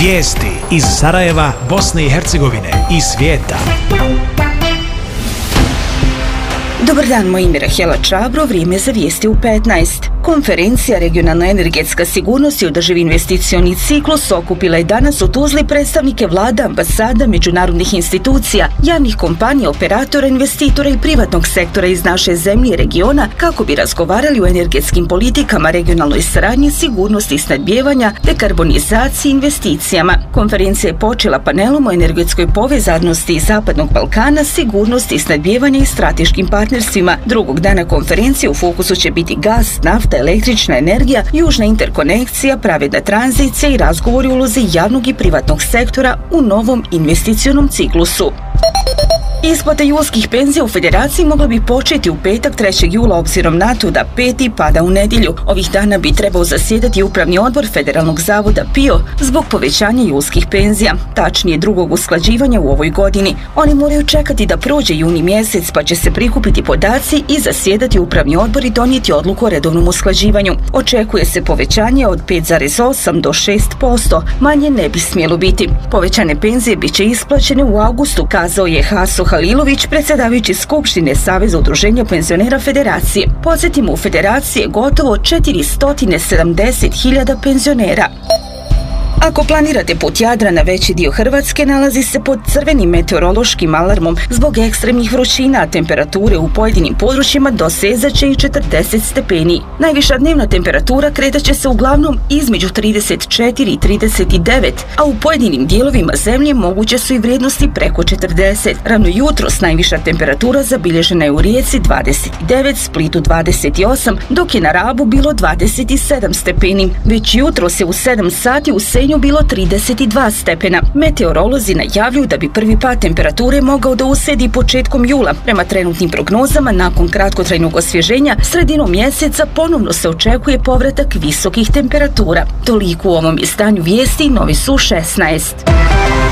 Vijesti iz Sarajeva, Bosne i Hercegovine i svijeta. Dobar dan, moje ime je Rahela Čabro, vrijeme za vijesti u 15. Konferencija Regionalna energetska sigurnost i održivi investicioni ciklus okupila je danas u Tuzli predstavnike vlada, ambasada, međunarodnih institucija, javnih kompanija, operatora, investitora i privatnog sektora iz naše zemlje i regiona kako bi razgovarali o energetskim politikama, regionalnoj saradnji, sigurnosti snabdijevanja, dekarbonizaciji i investicijama. Konferencija je počela panelom o energetskoj povezanosti Zapadnog Balkana, sigurnosti snabdijevanja i strateškim partnerstvima. Drugog dana konferencije u fokusu će biti gas, nafta, električna energija, južna interkonekcija, pravedna tranzicija i razgovori o ulozi javnog i privatnog sektora u novom investicionom ciklusu. Isplata julskih penzija u Federaciji mogla bi početi u petak 3. jula obzirom na to da 5. pada u nedjelju. Ovih dana bi trebao zasjedati upravni odbor Federalnog zavoda PIO zbog povećanja julskih penzija, tačnije drugog usklađivanja u ovoj godini. Oni moraju čekati da prođe juni mjesec pa će se prikupiti podaci i zasjedati upravni odbor i donijeti odluku o redovnom usklađivanju. Očekuje se povećanje od 5,8 do 6%, manje ne bi smjelo biti. Povećane penzije bit će isplaćene u augustu, kazao je Haso Halilović, predsjedavajući Skupštine Saveza udruženja penzionera Federacije. Podsjetimo, u Federaciji je gotovo 470.000 penzionera. Ako planirate put Jadrana, veći dio Hrvatske nalazi se pod crvenim meteorološkim alarmom zbog ekstremnih vrućina, a temperature u pojedinim područjima dosezat će i 40 stepeni. Najviša dnevna temperatura kretat će se uglavnom između 34 i 39, a u pojedinim dijelovima zemlje moguće su i vrijednosti preko 40. Rano jutros najviša temperatura zabilježena je u Rijeci 29, Splitu 28, dok je na Rabu bilo 27 stepeni. Već jutros je u 7 sati u Senju bilo 32 stepena. Meteorolozi najavljuju da bi prvi pad temperature mogao da uslijedi početkom jula. Prema trenutnim prognozama, nakon kratkotrajnog osvježenja, sredinom mjeseca ponovno se očekuje povratak visokih temperatura. Toliko u ovom izdanju vijesti, novi su 16.